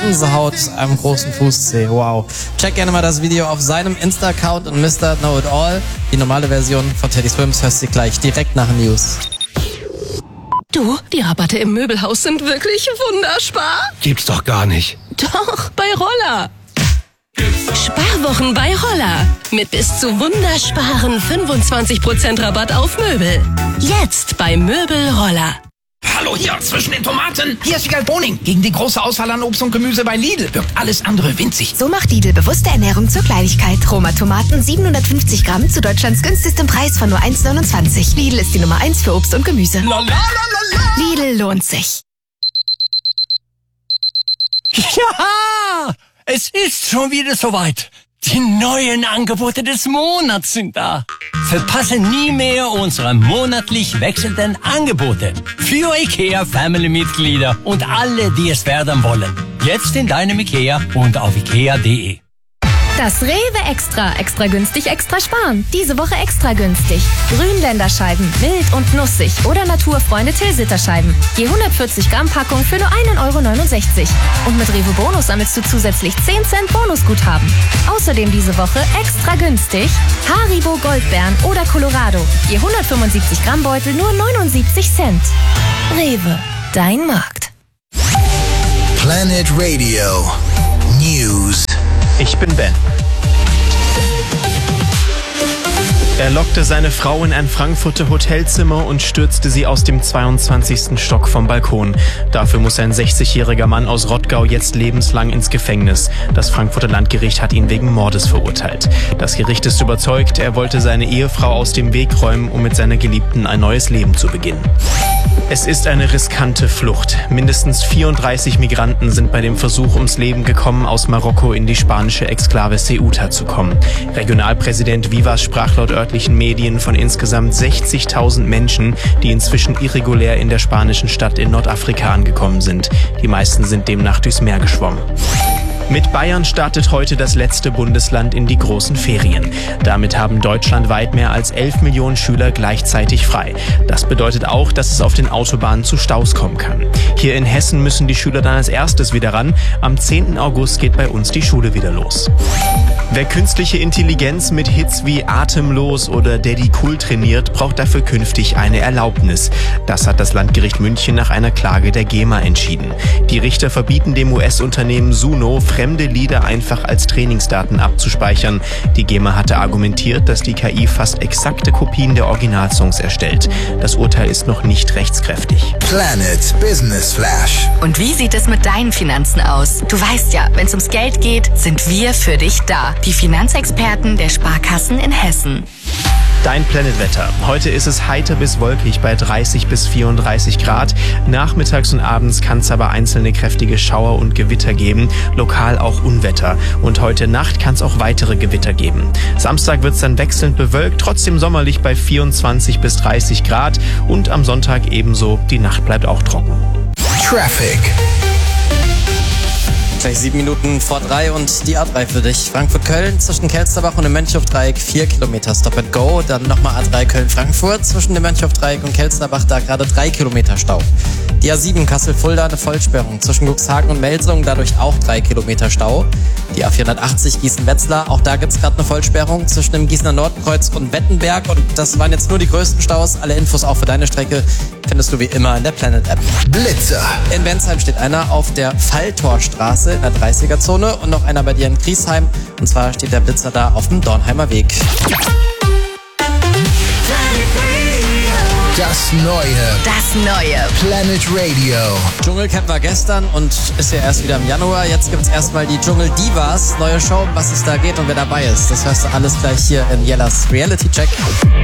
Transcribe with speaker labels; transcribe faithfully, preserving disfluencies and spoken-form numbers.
Speaker 1: Gänsehaut, einem großen Fußzeh. Wow. Check gerne mal das Video auf seinem Insta-Account und Mister Know It All. Die normale Version von Teddy Swims hörst du gleich direkt nach News.
Speaker 2: Du, die Rabatte im Möbelhaus sind wirklich wunderspar.
Speaker 3: Gibt's doch gar nicht.
Speaker 2: Doch, bei Roller. Sparwochen bei Roller. Mit bis zu wundersparen fünfundzwanzig Prozent Rabatt auf Möbel. Jetzt bei Möbel Roller.
Speaker 4: Hallo hier zwischen den Tomaten. Hier ist Wiegald Boning. Gegen die große Auswahl an Obst und Gemüse bei Lidl wirkt alles andere winzig.
Speaker 5: So macht Lidl bewusste Ernährung zur Kleinigkeit. Roma Tomaten siebenhundertfünfzig Gramm zu Deutschlands günstigstem Preis von nur eins neunundzwanzig. Lidl ist die Nummer eins für Obst und Gemüse. Lidl lohnt sich.
Speaker 3: Ja, es ist schon wieder soweit. Die neuen Angebote des Monats sind da. Verpasse nie mehr unsere monatlich wechselnden Angebote. Für IKEA Family-Mitglieder und alle, die es werden wollen. Jetzt in deinem IKEA und auf ikea punkt de.
Speaker 6: Das Rewe Extra. Extra günstig, extra sparen. Diese Woche extra günstig. Grünländerscheiben, mild und nussig oder Naturfreunde Tilsiter-Scheiben. Je hundertvierzig Gramm Packung für nur ein Euro neunundsechzig. Und mit Rewe Bonus sammelst du zusätzlich zehn Cent Bonusguthaben. Außerdem diese Woche extra günstig Haribo Goldbeeren oder Colorado. Je hundertfünfundsiebzig Gramm Beutel nur neunundsiebzig Cent. Rewe, dein Markt.
Speaker 7: Planet Radio News.
Speaker 8: Ich bin Ben. Er lockte seine Frau in ein Frankfurter Hotelzimmer und stürzte sie aus dem zweiundzwanzigsten Stock vom Balkon. Dafür muss ein sechzigjähriger Mann aus Rottgau jetzt lebenslang ins Gefängnis. Das Frankfurter Landgericht hat ihn wegen Mordes verurteilt. Das Gericht ist überzeugt, er wollte seine Ehefrau aus dem Weg räumen, um mit seiner Geliebten ein neues Leben zu beginnen. Es ist eine riskante Flucht. Mindestens vierunddreißig Migranten sind bei dem Versuch ums Leben gekommen, aus Marokko in die spanische Exklave Ceuta zu kommen. Regionalpräsident Vivas sprach laut örtlichen Medien von insgesamt sechzigtausend Menschen, die inzwischen irregulär in der spanischen Stadt in Nordafrika angekommen sind. Die meisten sind demnach durchs Meer geschwommen. Mit Bayern startet heute das letzte Bundesland in die großen Ferien. Damit haben deutschlandweit mehr als elf Millionen Schüler gleichzeitig frei. Das bedeutet auch, dass es auf den Autobahnen zu Staus kommen kann. Hier in Hessen müssen die Schüler dann als erstes wieder ran. Am zehnten August geht bei uns die Schule wieder los. Wer künstliche Intelligenz mit Hits wie Atemlos oder Daddy Cool trainiert, braucht dafür künftig eine Erlaubnis. Das hat das Landgericht München nach einer Klage der GEMA entschieden. Die Richter verbieten dem U S-Unternehmen Suno, fremde Lieder einfach als Trainingsdaten abzuspeichern. Die GEMA hatte argumentiert, dass die K I fast exakte Kopien der Originalsongs erstellt. Das Urteil ist noch nicht rechtskräftig.
Speaker 7: Planet Business Flash.
Speaker 5: Und wie sieht es mit deinen Finanzen aus? Du weißt ja, wenn es ums Geld geht, sind wir für dich da. Die Finanzexperten der Sparkassen in Hessen.
Speaker 8: Dein Planetwetter. Heute ist es heiter bis wolkig bei dreißig bis vierunddreißig Grad. Nachmittags und abends kann es aber einzelne kräftige Schauer und Gewitter geben, lokal auch Unwetter. Und heute Nacht kann es auch weitere Gewitter geben. Samstag wird es dann wechselnd bewölkt, trotzdem sommerlich bei vierundzwanzig bis dreißig Grad. Und am Sonntag ebenso, die Nacht bleibt auch trocken.
Speaker 7: Traffic.
Speaker 1: Gleich sieben Minuten vor drei und die A drei für dich. Frankfurt-Köln zwischen Kelsterbach und dem Mönchhofdreieck vier Kilometer Stop and Go. Dann nochmal A drei Köln-Frankfurt zwischen dem Mönchhofdreieck und Kelsterbach, da gerade drei Kilometer Stau. Die A sieben Kassel-Fulda eine Vollsperrung zwischen Cuxhaven und Melsung, dadurch auch drei Kilometer Stau. Die A vierhundertachtzig Gießen-Wetzlar, auch da gibt's gerade eine Vollsperrung zwischen dem Gießener Nordkreuz und Wettenberg. Und das waren jetzt nur die größten Staus. Alle Infos auch für deine Strecke findest du wie immer in der Planet-App.
Speaker 7: Blitzer.
Speaker 1: In Bensheim steht einer auf der Falltorstraße in der dreißiger-Zone und noch einer bei dir in Griesheim. Und zwar steht der Blitzer da auf dem Dornheimer Weg.
Speaker 7: Das Neue.
Speaker 5: Das Neue.
Speaker 7: Planet Radio.
Speaker 1: Dschungelcamp war gestern und ist ja erst wieder im Januar. Jetzt gibt's erstmal die Dschungel Divas. Neue Show, um was es da geht und wer dabei ist. Das hörst du alles gleich hier in Jellas Reality Check.